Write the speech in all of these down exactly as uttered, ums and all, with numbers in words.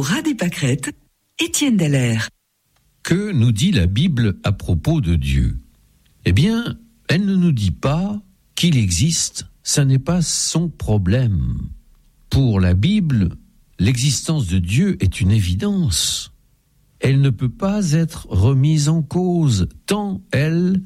Au ras des pâquerettes, Étienne Dallaire. Que nous dit la Bible à propos de Dieu ? Eh bien, elle ne nous dit pas qu'il existe, ça n'est pas son problème. Pour la Bible, l'existence de Dieu est une évidence. Elle ne peut pas être remise en cause, tant elle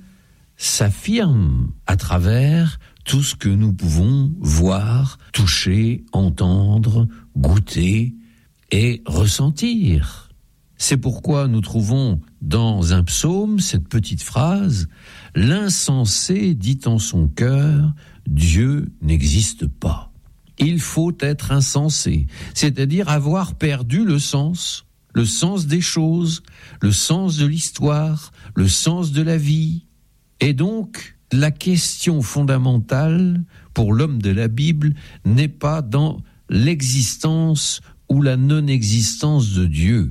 s'affirme à travers tout ce que nous pouvons voir, toucher, entendre, goûter et ressentir. C'est pourquoi nous trouvons dans un psaume cette petite phrase « L'insensé dit en son cœur, Dieu n'existe pas ». Il faut être insensé, c'est-à-dire avoir perdu le sens, le sens des choses, le sens de l'histoire, le sens de la vie. Et donc, la question fondamentale pour l'homme de la Bible n'est pas dans l'existence ou la non-existence de Dieu.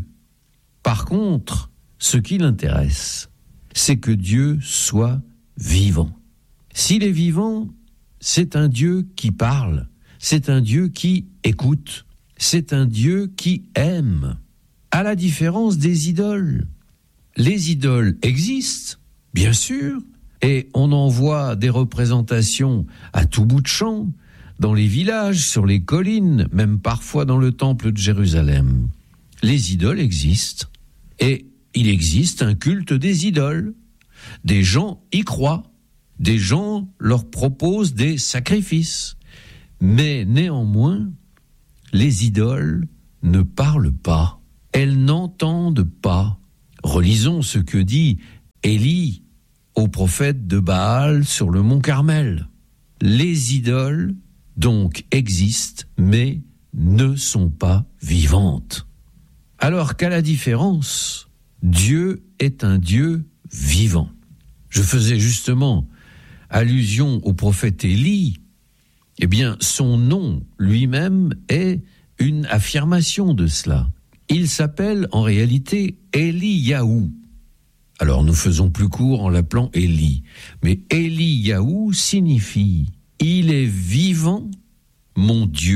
Par contre, ce qui l'intéresse, c'est que Dieu soit vivant. S'il est vivant, c'est un Dieu qui parle, c'est un Dieu qui écoute, c'est un Dieu qui aime, à la différence des idoles. Les idoles existent, bien sûr, et on en voit des représentations à tout bout de champ, dans les villages, sur les collines, même parfois dans le temple de Jérusalem. Les idoles existent, et il existe un culte des idoles. Des gens y croient, des gens leur proposent des sacrifices. Mais néanmoins, les idoles ne parlent pas, elles n'entendent pas. Relisons ce que dit Élie au prophète de Baal sur le mont Carmel. Les idoles, donc, existent, mais ne sont pas vivantes. Alors qu'à la différence, Dieu est un Dieu vivant. Je faisais justement allusion au prophète Élie. Eh bien, son nom lui-même est une affirmation de cela. Il s'appelle en réalité Éliyahu. Alors nous faisons plus court en l'appelant Élie. Mais Éliyahu signifie « Il est vivant, mon Dieu ».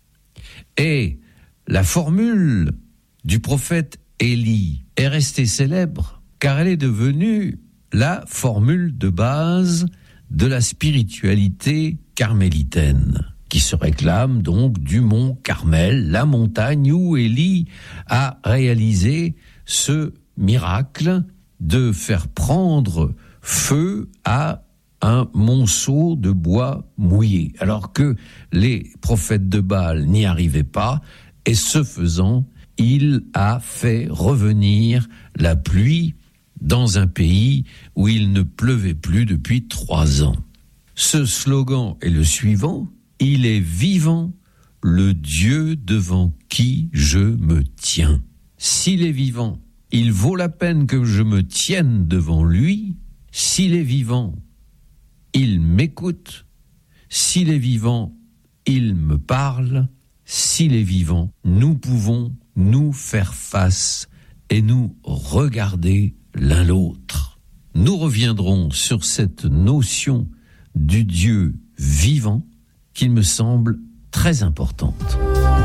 Et la formule du prophète Élie est restée célèbre car elle est devenue la formule de base de la spiritualité carmélitaine, qui se réclame donc du mont Carmel, la montagne où Élie a réalisé ce miracle de faire prendre feu à un monceau de bois mouillé, alors que les prophètes de Baal n'y arrivaient pas, et ce faisant, il a fait revenir la pluie dans un pays où il ne pleuvait plus depuis trois ans. Ce slogan est le suivant: « Il est vivant, le Dieu devant qui je me tiens. S'il est vivant, il vaut la peine que je me tienne devant lui. S'il est vivant, il m'écoute. S'il est vivant, il me parle. S'il est vivant, nous pouvons nous faire face et nous regarder l'un l'autre. » Nous reviendrons sur cette notion du Dieu vivant qui me semble très importante.